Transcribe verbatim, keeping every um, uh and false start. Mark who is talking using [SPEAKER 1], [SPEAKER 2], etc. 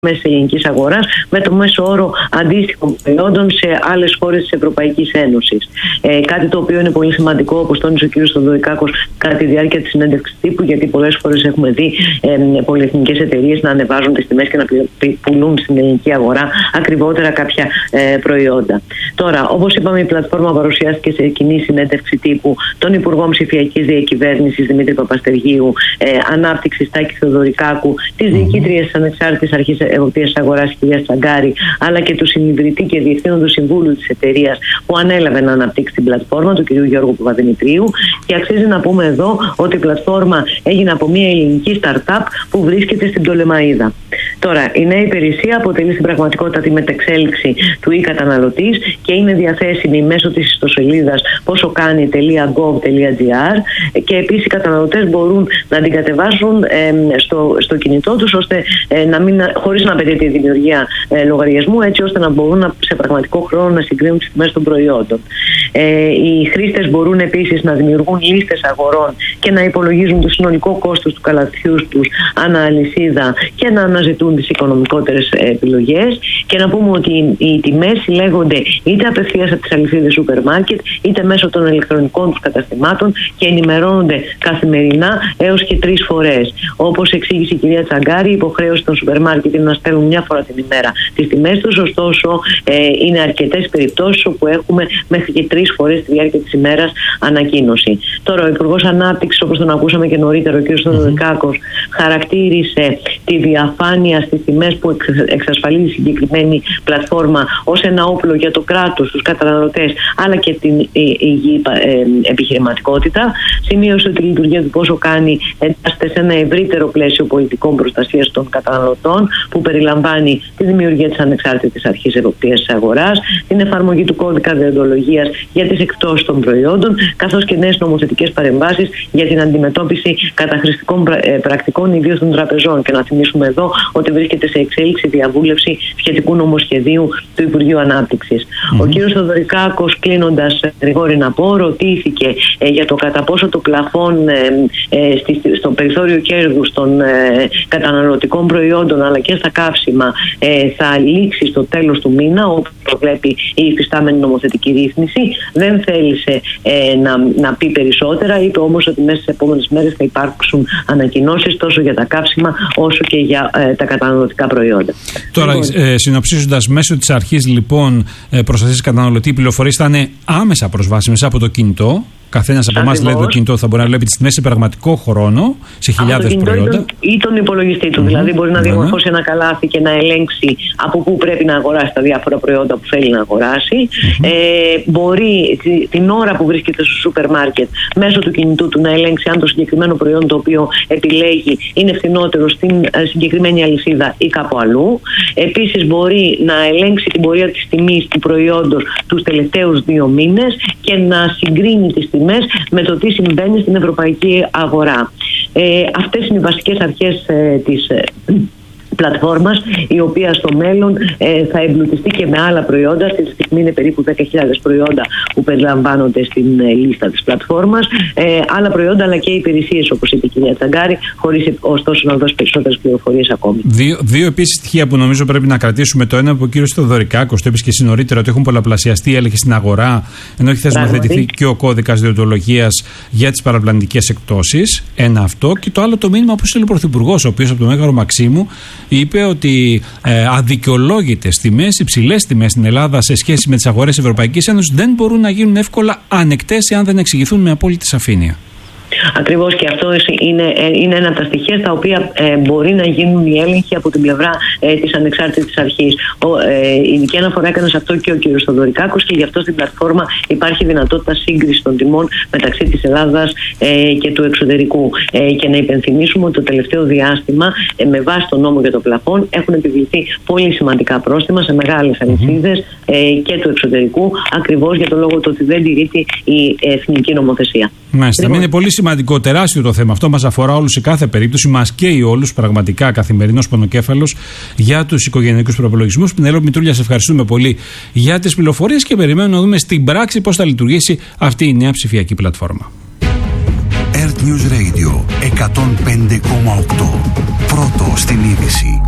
[SPEAKER 1] μέσης ελληνικής αγοράς με το μέσο όρο αντίστοιχων προϊόντων σε άλλες χώρες της Ευρωπαϊκής Ένωσης. Ε, κάτι το οποίο είναι πολύ σημαντικό, όπως τόνισε ο κ. Θοδωρικάκος κατά τη διάρκεια της συνέντευξης τύπου, γιατί πολλές φορές έχουμε δει ε, πολυεθνικές εταιρείες να ανεβάζουν τις τιμές και να πουλούν στην ελληνική αγορά ακριβότερα κάποια ε, προϊόντα. Τώρα, όπως είπαμε, η πλατφόρμα παρουσιάστηκε σε κοινή συνέντευξη τύπου των Υπουργών Ψηφιακής Διακυβέρνησης Δημήτρη Παπαστεριού, ε, Ανάπτυξης Τάκη Θεοδωρικάκου, της Διοικήτριας της Ανεξάρτητης Αρχής Εποπτείας Αγοράς κ. Τσαγκάρη, αλλά και του συνειδητή και διευθύνοντο συμβούλου της εταιρείας που ανέλαβε να αναπτύξει την πλατφόρμα, του κ. Γιώργου Παπαδημητρίου. Και αξίζει να πούμε εδώ ότι η πλατφόρμα έγινε από μια ελληνική startup που βρίσκεται στην Πτολεμαΐδα. Τώρα, η νέα υπηρεσία αποτελεί στην πραγματικότητα τη μετεξέλιξη του e-καταναλωτής και είναι διαθέσιμη μέσω της ιστοσελίδας ποσοκάνη τελεία γκοβ τελεία τζι άρ και επίσης οι καταναλωτές μπορούν να την κατεβάσουν ε, στο, στο κινητό τους, ώστε ε, να μην, χωρίς να απαιτείται η δημιουργία ε, λογαριασμού, έτσι ώστε να μπορούν να, σε πραγματικό χρόνο να συγκρίνουν τις τιμές των προϊόντων. Ε, οι χρήστες μπορούν επίσης να δημιουργούν λίστες αγορών και να υπολογίζουν το συνολικό κόστος του καλαθιού τους ανά αλυσίδα και να αναζητούν τις οικονομικότερες επιλογές. Και να πούμε ότι οι τιμές συλλέγονται είτε απευθείας από τις αλυσίδες σούπερ μάρκετ, είτε μέσω των ηλεκτρονικών τους καταστημάτων και ενημερώνονται καθημερινά έως και τρεις φορές. Όπως εξήγησε η κυρία Τσαγκάρη, η υποχρέωση των σούπερ μάρκετ είναι να στέλνουν μια φορά την ημέρα τις τιμές τους, ωστόσο ε, είναι αρκετές περιπτώσεις όπου έχουμε μέχρι και τρεις φορές τη διάρκεια της ημέρας ανακοίνωση. Τώρα, ο Υπουργός Ανάπτυξης, όπως τον ακούσαμε και νωρίτερα, ο κ. Θοδωρικάκος, χαρακτήρισε τη διαφάνεια στις τιμές που εξασφαλίζει η συγκεκριμένη πλατφόρμα ως ένα όπλο για το κράτος, τους καταναλωτές, αλλά και την υγιή επιχειρηματικότητα. Σημείωσε ότι η λειτουργία του πόσο κάνει εντάσσεται σε ένα ευρύτερο πλαίσιο πολιτικών προστασίας των καταναλωτών, που περιλαμβάνει τη δημιουργία της Ανεξάρτητης Αρχής Εποπτείας της Αγοράς, την εφαρμογή του κώδικα δεοντολογίας για τις εκπτώσεις των προϊόντων, καθώς και νέες νομοθετικές παρεμβάσεις για την αντιμετώπιση καταχρηστικών πρακτικών, ιδίως των τραπεζών. Και να θυμίσουμε εδώ ότι βρίσκεται σε εξέλιξη διαβούλευση σχετικού νομοσχεδίου του Υπουργείου Ανάπτυξης. Mm-hmm. Ο κ. Θοδωρικάκος, κλείνοντας, Γρηγόρη, να πω, ρωτήθηκε ε, για το κατά πόσο το πλαφόν ε, ε, στη, στο περιθώριο κέρδους των ε, καταναλωτικών προϊόντων αλλά και στα καύσιμα ε, θα λήξει στο τέλος του μήνα, όπως προβλέπει η υφιστάμενη νομοθετική ρύθμιση. Δεν θέλησε ε, να, να πει περισσότερα, είπε όμως ότι μέσα στις επόμενες μέρες θα υπάρξουν ανακοινώσεις τόσο για τα καύσιμα όσο και για ε, τα καταναλωτικά προϊόντα.
[SPEAKER 2] Τώρα, λοιπόν, ε, συνοψίζοντας, μέσω της αρχής λοιπόν ε, προστασίας καταναλωτή, οι πληροφορίες θα είναι άμεσα προσβάσιμες από το κινητό. Καθένας από εμάς, δηλαδή, το κινητό θα μπορεί να βλέπει τις τιμές σε πραγματικό χρόνο, σε χιλιάδες προϊόντα.
[SPEAKER 1] Ή τον υπολογιστή του. Mm-hmm. Δηλαδή, μπορεί να διαμορφώσει mm-hmm. ένα καλάθι και να ελέγξει από πού πρέπει να αγοράσει τα διάφορα προϊόντα που θέλει να αγοράσει. Mm-hmm. Ε, μπορεί την ώρα που βρίσκεται στο σούπερ μάρκετ, μέσω του κινητού του, να ελέγξει αν το συγκεκριμένο προϊόν το οποίο επιλέγει είναι φθηνότερο στην συγκεκριμένη αλυσίδα ή κάπου αλλού. Επίσης, μπορεί να ελέγξει την πορεία της τιμής του προϊόντος τους τελευταίους δύο μήνες και να συγκρίνει τις τιμές με το τι συμβαίνει στην ευρωπαϊκή αγορά. Ε, αυτές είναι οι βασικές αρχές ε, της ε, πλατφόρμας, η οποία στο μέλλον ε, θα εμπλουτιστεί και με άλλα προϊόντα. Αυτή τη στιγμή είναι περίπου δέκα χιλιάδες προϊόντα που περιλαμβάνονται στην ε, λίστα της πλατφόρμας. Ε, άλλα προϊόντα αλλά και υπηρεσίες, όπως είπε η κυρία Τσαγκάρη, χωρίς ωστόσο να δώσει περισσότερες πληροφορίες ακόμη.
[SPEAKER 2] Δύο, δύο επίσης στοιχεία που νομίζω πρέπει να κρατήσουμε. Το ένα, που ο κύριος Θοδωρικάκος το είπε και εσύ νωρίτερα, ότι έχουν πολλαπλασιαστεί έλεγχοι στην αγορά, ενώ έχει θεσμοθετηθεί και ο κώδικας δεοντολογίας για τις παραπλανητικές εκπτώσεις. Ένα αυτό. Και το άλλο, το μήνυμα που στείλε ο Πρωθυπουργός, ο οποίος από το Μέγαρο Μαξίμου είπε ότι ε, αδικαιολόγητες τιμές, υψηλές τιμές στην Ελλάδα σε σχέση με τις αγορές Ευρωπαϊκής Ένωσης δεν μπορούν να γίνουν εύκολα ανεκτές εάν δεν εξηγηθούν με απόλυτη σαφήνεια.
[SPEAKER 1] Ακριβώς, και αυτό είναι, είναι ένα από τα στοιχεία στα οποία ε, μπορεί να γίνουν οι έλεγχοι από την πλευρά ε, της ανεξάρτητης αρχής. Ο, ε, η ειδική αναφορά έκανε σε αυτό και ο κ. Θοδωρικάκος, και γι' αυτό στην πλατφόρμα υπάρχει δυνατότητα σύγκριση των τιμών μεταξύ της Ελλάδας ε, και του εξωτερικού. Ε, και να υπενθυμίσουμε ότι το τελευταίο διάστημα, ε, με βάση τον νόμο για το πλαφόν, έχουν επιβληθεί πολύ σημαντικά πρόστιμα σε μεγάλες αλυσίδες mm-hmm. ε, και του εξωτερικού, ακριβώς για το λόγο του ότι δεν τηρείται η εθνική νομοθεσία.
[SPEAKER 2] Μάλιστα. Λοιπόν, είναι πολύ σημαντικό, τεράστιο το θέμα αυτό. Μας αφορά όλους σε κάθε περίπτωση. Μας καίει όλους, πραγματικά, καθημερινός πονοκέφαλος για τους οικογενειακούς προπολογισμούς. Πινελόπη Μητρούλια, σε ευχαριστούμε πολύ για τις πληροφορίες και περιμένουμε να δούμε στην πράξη πώς θα λειτουργήσει αυτή η νέα ψηφιακή πλατφόρμα.
[SPEAKER 3] Earth News Radio εκατόν πέντε κόμμα οκτώ. Πρώτο στην είδηση.